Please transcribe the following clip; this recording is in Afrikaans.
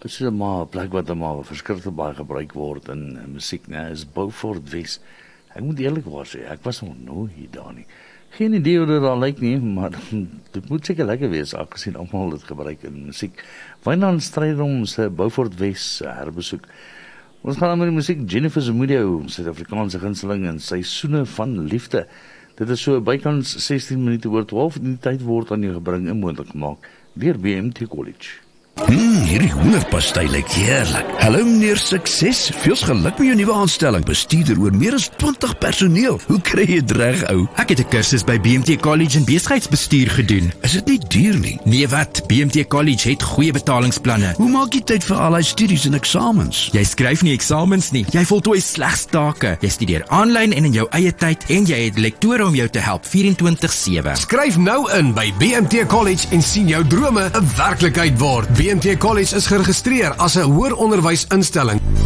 is maar 'n plek wat maar verskriklik baie gebruik word in musiek, né, is Beaufort Wes. Ek moet eerlikwaar sê, ek was nog nooit daar nie. Geen idee hoe dit daar lyk nie, maar dit moet seker lekker wees, aangesien almal dit gebruik in musiek. Wynand Strydom se Beaufort Wes herbesoek. Ons gaan aan met die musiek. Jennifer Zamudio, Suid-Afrikaanse gunsteling in Seisoene van Liefde. Dit is so bykans 16 minute oor 12 en die tyd word aan jou gebring en moontlik gemaak deur BMT College. Hierdie hoenderpastei lyk heerlik. Hallo meneer Sukses, veels geluk met jou nuwe aanstelling. Bestuurder oor meer as 20 personeel. Hoe kry jy dit reg, ou? Ek het 'n kursus by BMT College in besigheidsbestuur gedoen. Is dit nie duur nie? Nee wat, BMT College het goeie betalingsplanne. Hoe maak jy tyd vir al die studies en eksamens? Jy skryf nie eksamens nie. Jy voltooi slegs take. Jy studeer aanlyn en in jou eie tyd en jy het lektore om jou te help 24/7. Skryf nou in by BMT College en sien jou drome 'n werklikheid word. BMT College is geregistreer as 'n hoër onderwysinstelling.